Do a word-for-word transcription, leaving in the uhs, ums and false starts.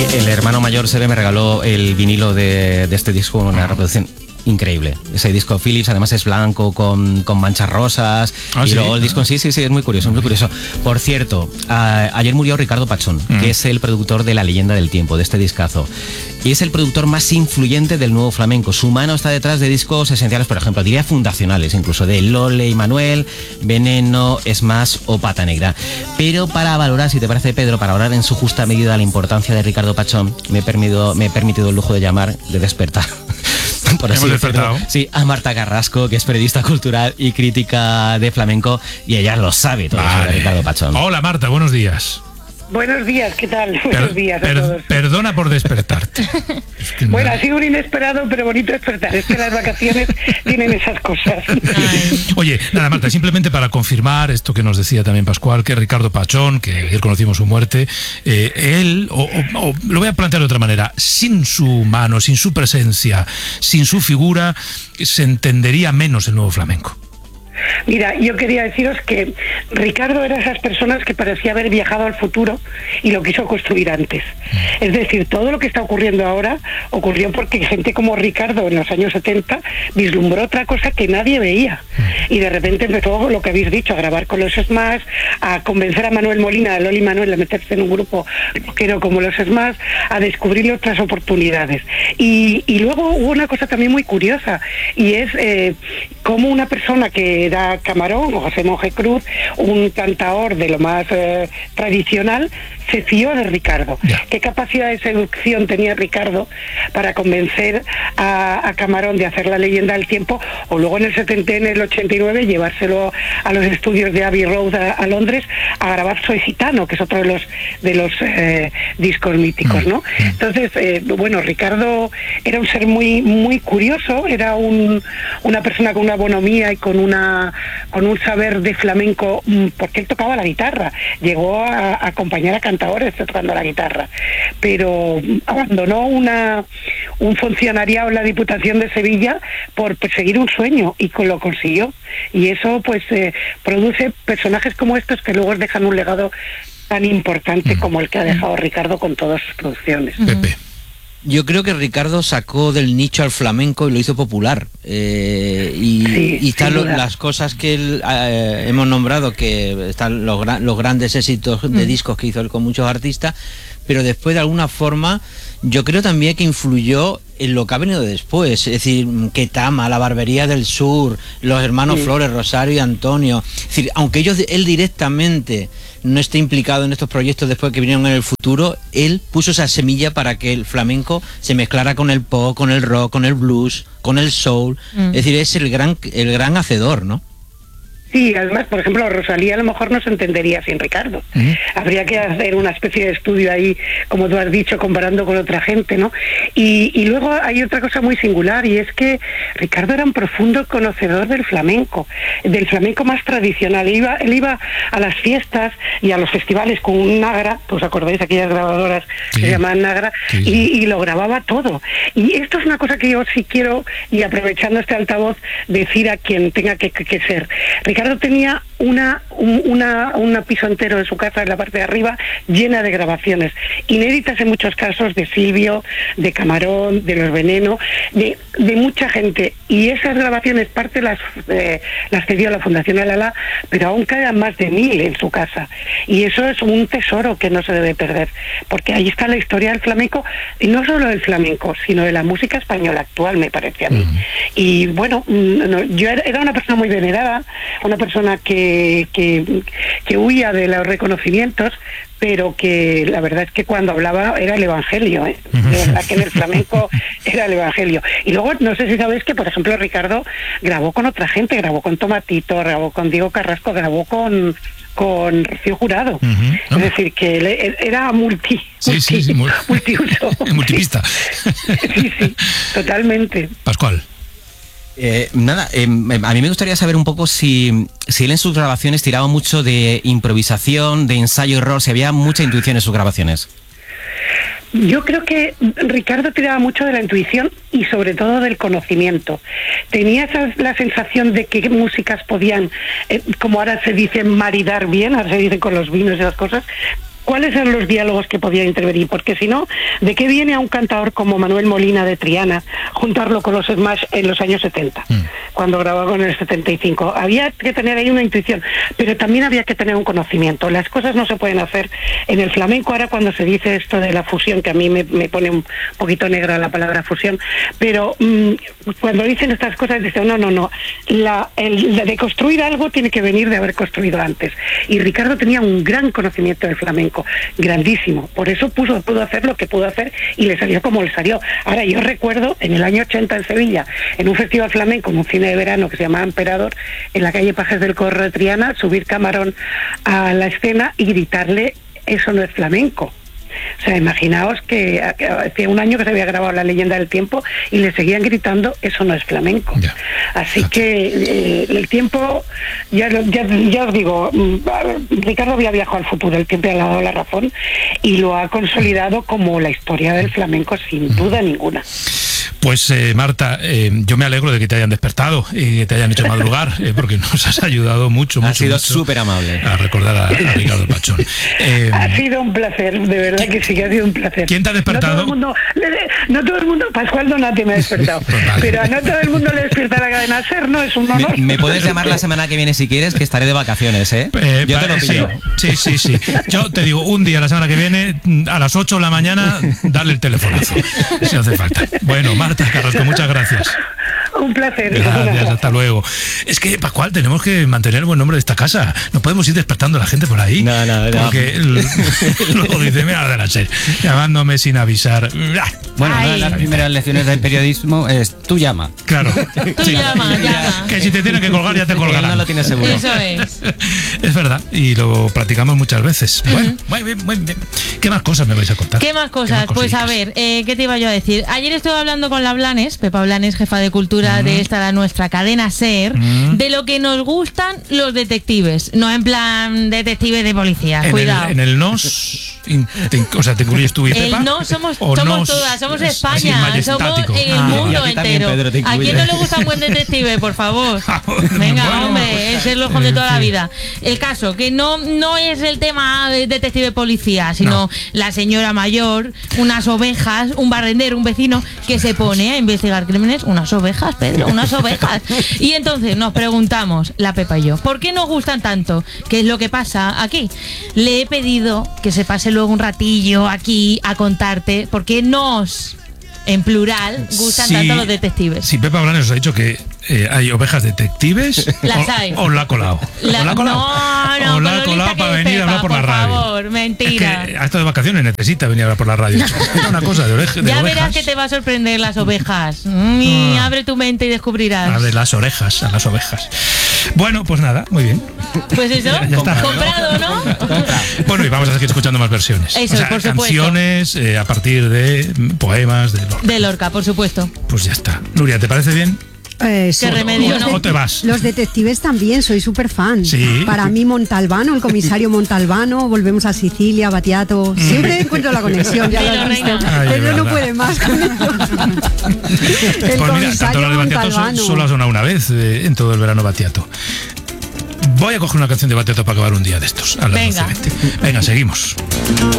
El hermano mayor Sebe me regaló el vinilo de, de este disco, una reproducción increíble. Ese disco Philips además es blanco con, con manchas rosas. ¿Ah, y sí? luego el disco, sí, sí, sí, es muy curioso, muy curioso. Por cierto, a, ayer murió Ricardo Pachón, mm. que es el productor de La Leyenda del Tiempo, de este discazo. Y es el productor más influyente del nuevo flamenco. Su mano está detrás de discos esenciales, por ejemplo, diría fundacionales, incluso de Lole y Manuel, Veneno, Smash o Pata Negra. Pero para valorar, si te parece, Pedro, para valorar en su justa medida la importancia de Ricardo Pachón, me he permitido, me he permitido el lujo de llamar, de despertar. Por así decirlo. Sí, a Marta Carrasco, que es periodista cultural y crítica de flamenco, y ella lo sabe todo vale. sobre Ricardo Pachón. Hola Marta, buenos días. Buenos días, ¿qué tal? Per, Buenos días a per, todos. Perdona por despertarte. Es que bueno, no. ha sido un inesperado, pero bonito despertar. Es que las vacaciones tienen esas cosas. Ay. Oye, nada, Marta, simplemente para confirmar esto que nos decía también Pascual, que Ricardo Pachón, que ayer conocimos su muerte, eh, él, o, o, o lo voy a plantear de otra manera, sin su mano, sin su presencia, sin su figura, se entendería menos el nuevo flamenco. Mira, yo quería deciros que Ricardo era esas personas que parecía haber viajado al futuro y lo quiso construir antes. Es decir, todo lo que está ocurriendo ahora ocurrió porque gente como Ricardo en los años setenta vislumbró otra cosa que nadie veía. Y de repente empezó lo que habéis dicho, a grabar con los Smash, a convencer a Manuel Molina, a Loli Manuel, a meterse en un grupo rockero como los Smash, a descubrir otras oportunidades. Y, y luego hubo una cosa también muy curiosa, y es eh, cómo una persona que era Camarón, o José Monje Cruz, un cantaor de lo más eh, tradicional, se fió de Ricardo. Yeah. ¿Qué capacidad de seducción tenía Ricardo para convencer a, a Camarón de hacer La Leyenda del Tiempo, o luego en el setenta, en el ochenta y nueve, llevárselo a los estudios de Abbey Road a, a Londres a grabar Soy Gitano, que es otro de los de los eh, discos míticos, ¿no? Entonces, eh, bueno, Ricardo era un ser muy muy curioso, era un, una persona con una bonomía y con una con un saber de flamenco, porque él tocaba la guitarra, llegó a, a acompañar a cantadores tocando la guitarra, pero abandonó una un funcionariado en la Diputación de Sevilla por perseguir un sueño, y lo consiguió, y eso pues eh, produce personajes como estos que luego dejan un legado tan importante mm. como el que ha dejado Ricardo con todas sus producciones. Pepe. Yo creo que Ricardo sacó del nicho al flamenco y lo hizo popular. Eh, y, sí, y están lo, las cosas que él, eh, hemos nombrado, que están los, los grandes éxitos de mm. discos que hizo él con muchos artistas, pero después de alguna forma yo creo también que influyó en lo que ha venido después, es decir, Ketama, La Barbería del Sur, los hermanos sí. Flores, Rosario y Antonio. Es decir, aunque ellos, él directamente no esté implicado en estos proyectos después que vinieron en el futuro, él puso esa semilla para que el flamenco se mezclara con el pop, con el rock, con el blues, con el soul. Mm. Es decir, es el gran, el gran hacedor, ¿no? Sí, además, por ejemplo, Rosalía a lo mejor no se entendería sin Ricardo. Uh-huh. Habría que hacer una especie de estudio ahí, como tú has dicho, comparando con otra gente, ¿no? Y, y luego hay otra cosa muy singular, y es que Ricardo era un profundo conocedor del flamenco, del flamenco más tradicional. Él iba, él iba a las fiestas y a los festivales con un Nagra, pues acordáis, aquellas grabadoras sí. que se llamaban Nagra, sí. y, y lo grababa todo. Y esto es una cosa que yo sí quiero, y aprovechando este altavoz, decir a quien tenga que, que, que ser. Ricardo Ricardo tenía una, un una, una piso entero de su casa en la parte de arriba llena de grabaciones, inéditas en muchos casos, de Silvio, de Camarón, de Los Veneno, de, de mucha gente. Y esas grabaciones, parte las, eh, las cedió a la Fundación Alala, pero aún quedan más de mil en su casa. Y eso es un tesoro que no se debe perder, porque ahí está la historia del flamenco, y no solo del flamenco, sino de la música española actual, me parece a mí. Uh-huh. Y bueno, no, yo era una persona muy venerada, una persona que, que, que huía de los reconocimientos, pero que la verdad es que cuando hablaba era el evangelio, ¿eh? De verdad que en el flamenco era el evangelio. Y luego, no sé si sabéis que, por ejemplo, Ricardo grabó con otra gente, grabó con Tomatito, grabó con Diego Carrasco, grabó con con Rocío Jurado. Uh-huh. Es uh-huh. decir, que él era multi, sí, multi, sí, sí, muy, multiuso. Multipista. Sí, sí, totalmente. Pascual. Eh, nada, eh, a mí me gustaría saber un poco si, si él en sus grabaciones tiraba mucho de improvisación, de ensayo-error, si había mucha intuición en sus grabaciones. Yo creo que Ricardo tiraba mucho de la intuición y sobre todo del conocimiento. Tenía esa, la sensación de que músicas podían, eh, como ahora se dice, maridar bien, ahora se dice con los vinos y las cosas, cuáles eran los diálogos que podía intervenir, porque si no, ¿de qué viene a un cantador como Manuel Molina de Triana juntarlo con los Smash en los años setenta, mm. cuando grababa en el setenta y cinco? Había que tener ahí una intuición, pero también había que tener un conocimiento. Las cosas no se pueden hacer en el flamenco. Ahora cuando se dice esto de la fusión, que a mí me, me pone un poquito negra la palabra fusión, pero mmm, cuando dicen estas cosas dicen, no, no, no, la, el, la de construir algo tiene que venir de haber construido antes. Y Ricardo tenía un gran conocimiento del flamenco, grandísimo, por eso puso, pudo hacer lo que pudo hacer y le salió como le salió. Ahora, yo recuerdo en el año ochenta en Sevilla, en un festival flamenco, en un cine de verano que se llamaba Emperador, en la calle Pajes del Corro de Triana, subir Camarón a la escena y gritarle, eso no es flamenco. O sea, imaginaos que hace un año que se había grabado La Leyenda del Tiempo y le seguían gritando, eso no es flamenco. Ya. Así que eh, el tiempo, ya, ya, ya os digo, Ricardo había viajado al futuro, el tiempo le ha dado la razón y lo ha consolidado como la historia del flamenco sin duda ninguna. Pues eh, Marta, eh, yo me alegro de que te hayan despertado y que te hayan hecho madrugar, eh, porque nos has ayudado mucho, mucho. Ha sido súper amable. A recordar a, a Ricardo Pachón. Eh, ha sido un placer, de verdad que sí que ha sido un placer. ¿Quién te ha despertado? No todo el mundo, no todo el mundo Pascual Donati me ha despertado, pues vale. Pero a no todo el mundo le despierta la cadena SER, no es un honor. Me, me puedes llamar la semana que viene si quieres, que estaré de vacaciones, ¿eh? eh yo te lo pido. Sí, sí, sí, sí. Yo te digo, un día la semana que viene, a las ocho de la mañana, darle el telefonazo, si hace falta. Bueno, Marta Carrasco, muchas gracias. Un placer. Gracias, hasta luego. Es que, Pascual, tenemos que mantener el buen nombre de esta casa. No podemos ir despertando a la gente por ahí. No, no, no. Porque luego dice, mira de la serie, llamándome sin avisar. Bueno, una de las primeras lecciones del periodismo es tú llama. Claro. Tú sí. llama, llama. Que si te tienen que colgar, ya te colgarán. Él no lo tiene seguro. Eso es. Es verdad, y lo practicamos muchas veces. Uh-huh. Bueno, muy bien, muy bien. ¿Qué más cosas me vais a contar? ¿Qué más cosas? ¿Qué más pues a ver, eh, ¿qué te iba yo a decir? Ayer estuve hablando con la Blanes, Pepa Blanes, jefa de cultura uh-huh. de esta, la nuestra cadena SER, uh-huh. de lo que nos gustan los detectives. No en plan detectives de policía, en cuidado. El, en el nos, in, te, o sea, ¿te incluyes tú y Pepa? El no, somos, somos nos, todas, somos España, somos el ah, mundo entero. También, Pedro, ¿a quién no le gusta un buen detective, por favor? Venga, bueno, hombre, es el ojo de toda la vida. El caso, que no, no es el tema de detective policía, sino no. la señora mayor, unas ovejas, un barrendero, un vecino que se pone a investigar crímenes, unas ovejas, Pedro, unas ovejas. Y entonces nos preguntamos, la Pepa y yo, ¿por qué nos gustan tanto? ¿Qué es lo que pasa aquí? Le he pedido que se pase luego un ratillo aquí a contarte por qué nos, en plural, gustan sí, tanto los detectives. Sí, Pepa Blanes os ha dicho que eh, hay ovejas detectives. Las o, hay. O la ha colado. La, o la ha colado. No, no, o la ha colado para venir Pepa, a hablar por, por la radio. Por favor, mentira. Es que a estas vacaciones necesita venir a hablar por la radio. Es una cosa de, oreja, de ya ovejas. verás que te va a sorprender las ovejas. Mm, ah. Abre tu mente y descubrirás. Abre las orejas a las ovejas. Bueno, pues nada, muy bien. Pues eso, ya, ya está. Comprado, ¿no? Bueno, y vamos a seguir escuchando más versiones. Eso, o sea, por canciones eh, a partir de poemas de Lorca. De Lorca, por supuesto. Pues ya está. Nuria, ¿te parece bien? Eh, ¿Qué remedio, o, no? ¿O te vas? Los detectives también, soy súper fan. ¿Sí? Para mí Montalbano, el comisario Montalbano, Volvemos a Sicilia, Battiato, siempre encuentro la conexión, ya lo has visto. Pero no puede más con ellos. El pues mira, tanto la de Battiato solo ha sonado una vez eh, en todo el verano Battiato. Voy a coger una canción de Battiato para acabar un día de estos. A las Venga. doce veinte. Venga, seguimos.